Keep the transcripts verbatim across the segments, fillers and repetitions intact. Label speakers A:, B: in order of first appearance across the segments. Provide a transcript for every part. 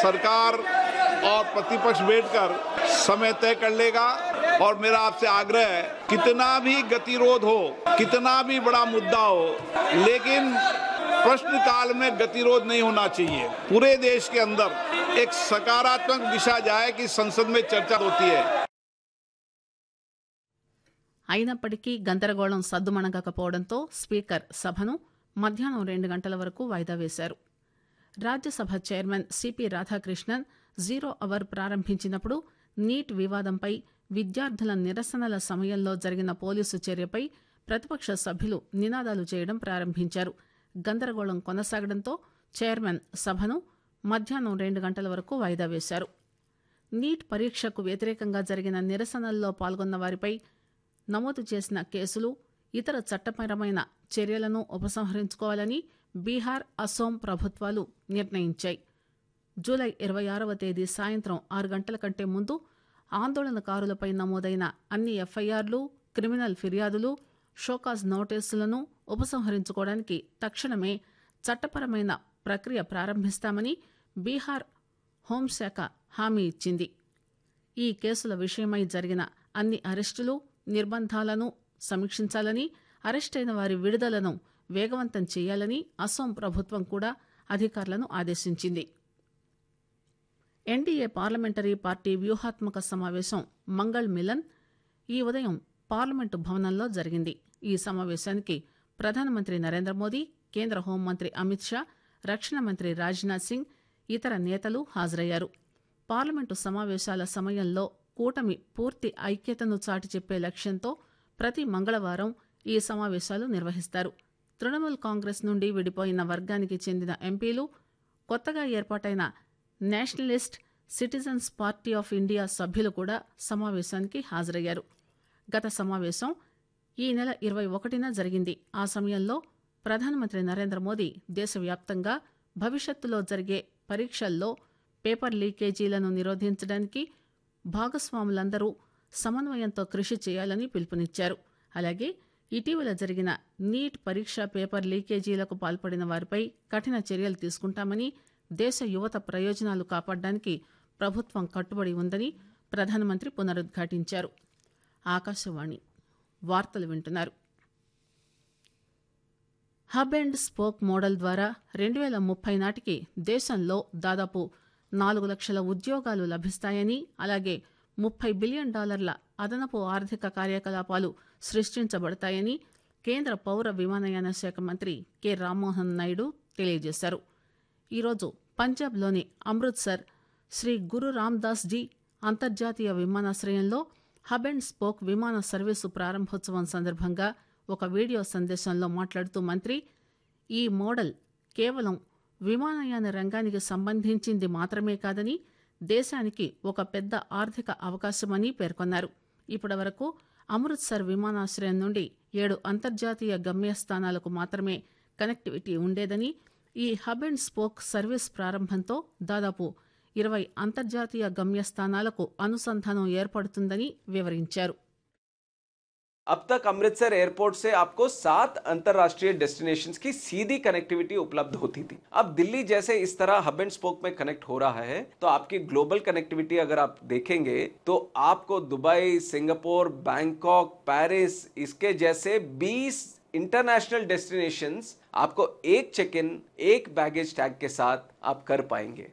A: सरकार और प्रतिपक्ष बैठकर समय तय कर लेगा और मेरा आपसे आग्रह है, कितना भी गतिरोध हो, कितना भी बड़ा मुद्दा हो, लेकिन प्रश्नकाल में गतिरोध नहीं होना चाहिए। पूरे देश के अंदर एक सकारात्मक दिशा जाए कि संसद में चर्चा होती है।
B: అయినప్పటికీ గందరగోళం సద్దుమణగకపోవడంతో స్పీకర్ సభను మధ్యాహ్నం రెండు గంటల వరకు వాయిదా వేశారు. Rajya Sabha chairman CP Radhakrishnan zero hour ప్రారంభించినప్పుడు నీట్ వివాదంపై విద్యార్థుల నిరసనల సమయంలో జరిగిన పోలీసు చర్యపై ప్రతిపక్ష సభ్యులు నినాదాలు చేయడం ప్రారంభించారు. గందరగోళం కొనసాగడంతో చైర్మన్ సభను మధ్యాహ్నం రెండు గంటల వరకు వాయిదా వేశారు. నీట్ పరీక్షకు వ్యతిరేకంగా జరిగిన నిరసనల్లో పాల్గొన్న వారిపై నమోదు చేసిన కేసులు, ఇతర చట్టపరమైన చర్యలను ఉపసంహరించుకోవాలని బీహార్, అసోం ప్రభుత్వాలు నిర్ణయించాయి. జూలై ఇరవై ఆరవ తేదీ సాయంత్రం ఆరు గంటల కంటే ముందు ఆందోళనకారులపై నమోదైన అన్ని ఎఫ్ఐఆర్లు, క్రిమినల్ ఫిర్యాదులు, షోకాజ్ నోటీసులను ఉపసంహరించుకోవడానికి తక్షణమే చట్టపరమైన ప్రక్రియ ప్రారంభిస్తామని బీహార్ హోంశాఖ హామీ ఇచ్చింది. ఈ కేసుల విషయమై జరిగిన అన్ని అరెస్టులు, నిర్బంధాలను సమీక్షించాలని, అరెస్టైన వారి విడుదలను వేగవంతం చేయాలని అసోం ప్రభుత్వం కూడా అధికారులను ఆదేశించింది. ఎన్డీఏ పార్లమెంటరీ పార్టీ వ్యూహాత్మక సమావేశం మంగళ్ మిలన్ ఈ ఉదయం పార్లమెంటు భవనంలో జరిగింది. ఈ సమావేశానికి ప్రధానమంత్రి నరేంద్ర మోదీ, కేంద్ర హోంమంత్రి అమిత్ షా, రక్షణ మంత్రి రాజ్నాథ్ సింగ్, ఇతర నేతలు హాజరయ్యారు. పార్లమెంటు సమావేశాల సమయంలో కూటమి పూర్తి ఐక్యతను చాటి చెప్పే లక్ష్యంతో ప్రతి మంగళవారం ఈ సమావేశాలు నిర్వహిస్తారు. తృణమూల్ కాంగ్రెస్ నుండి విడిపోయిన వర్గానికి చెందిన ఎంపీలు, కొత్తగా ఏర్పాటైన Nationalist citizens party of India సభ్యులు కూడా సమావేశానికి హాజరయ్యారు. గత సమావేశం ఈ నెల ఇరవై ఒకటిన జరిగింది. ఆ సమయంలో ప్రధానమంత్రి నరేంద్ర మోదీ దేశవ్యాప్తంగా భవిష్యత్తులో జరిగే పరీక్షల్లో పేపర్ లీకేజీలను నిరోధించడానికి భాగస్వాములందరూ సమన్వయంతో కృషి చేయాలని పిలుపునిచ్చారు. అలాగే ఇటీవల జరిగిన నీట్ పరీక్ష పేపర్ లీకేజీలకు పాల్పడిన వారిపై కఠిన చర్యలు తీసుకుంటామని, దేశ యువత ప్రయోజనాలు కాపాడడానికి ప్రభుత్వం కట్టుబడి ఉందని ప్రధానమంత్రి పునరుద్ఘాటించారు. ఆకాశవాణి వార్తలు వింటున్నారు. హబ్ అండ్ స్పోక్ మోడల్ ద్వారా రెండు వేల ముప్పై నాటికి దేశంలో దాదాపు నాలుగు లక్షల ఉద్యోగాలు లభిస్తాయని, అలాగే ముప్పై బిలియన్ డాలర్ల అదనపు ఆర్థిక కార్యకలాపాలు సృష్టించబడతాయని కేంద్ర పౌర విమానయాన శాఖ మంత్రి కె రామ్మోహన్ నాయుడు తెలియజేశారు. ఈరోజు పంజాబ్లోని అమృత్సర్ శ్రీ గురు రామ్దాస్ జీ అంతర్జాతీయ విమానాశ్రయంలో హబ్ అండ్ స్పోక్ విమాన సర్వీసు ప్రారంభోత్సవం సందర్భంగా ఒక వీడియో సందేశంలో మాట్లాడుతూ మంత్రి, ఈ మోడల్ కేవలం విమానయాన రంగానికి సంబంధించింది మాత్రమే కాదని, దేశానికి ఒక పెద్ద ఆర్థిక అవకాశమని పేర్కొన్నారు. ఇప్పటి వరకు అమృత్సర్ విమానాశ్రయం నుండి ఏడు అంతర్జాతీయ గమ్యస్థానాలకు మాత్రమే కనెక్టివిటీ ఉండేదని, ఈ హబ్ అండ్ స్పోక్ సర్వీస్ ప్రారంభంతో దాదాపు ఇరవై అంతర్జాతీయ గమ్యస్థానాలకు అనుసంధానం ఏర్పడుతుందని వివరించారు.
C: अब तक अमृतसर एयरपोर्ट से आपको सात अंतरराष्ट्रीय डेस्टिनेशंस की सीधी कनेक्टिविटी उपलब्ध होती थी. अब दिल्ली जैसे इस तरह हब एंड स्पोक में कनेक्ट हो रहा है तो आपकी ग्लोबल कनेक्टिविटी अगर आप देखेंगे तो आपको दुबई, सिंगापुर, बैंकॉक, पेरिस इसके जैसे बीस इंटरनेशनल डेस्टिनेशंस आपको एक चेक इन, एक बैगेज टैग के साथ आप कर पाएंगे.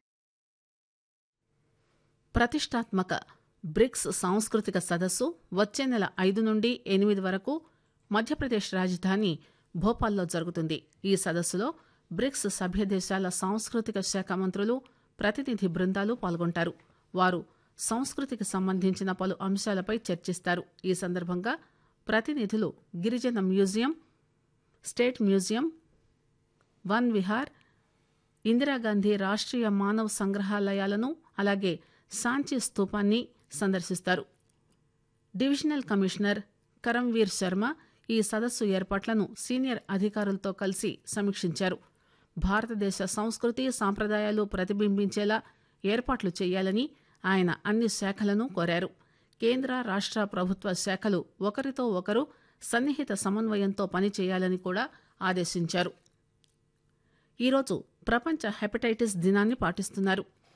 B: प्रतिष्ठात्मक బ్రిక్స్ సాంస్కృతిక సదస్సు వచ్చే నెల ఐదు నుండి ఎనిమిది వరకు మధ్యప్రదేశ్ రాజధాని భోపాల్లో జరుగుతుంది. ఈ సదస్సులో బ్రిక్స్ సభ్య దేశాల సాంస్కృతిక శాఖ మంత్రులు, ప్రతినిధి బృందాలు పాల్గొంటారు. వారు సంస్కృతికి సంబంధించిన పలు అంశాలపై చర్చిస్తారు. ఈ సందర్భంగా ప్రతినిధులు గిరిజన museum, state museum, one Vihar, Indira Gandhi Rashtriya మానవ సంగ్రహాలయాలను, అలాగే సాంచి స్తూపాన్ని సందర్శిస్తారు. డివిజనల్ కమిషనర్ కరంవీర్ శర్మ ఈ సదస్సు ఏర్పాట్లను సీనియర్ అధికారులతో కలిసి సమీక్షించారు. భారతదేశ సంస్కృతి, సాంప్రదాయాలు ప్రతిబింబించేలా ఏర్పాట్లు చేయాలని ఆయన అన్ని శాఖలను కోరారు. కేంద్ర, రాష్ట్ర ప్రభుత్వ శాఖలు ఒకరితో ఒకరు సన్నిహిత సమన్వయంతో పనిచేయాలని కూడా ఆదేశించారు. ఈరోజు ప్రపంచ హెపటైటిస్ దినాన్ని పాటిస్తున్నారు.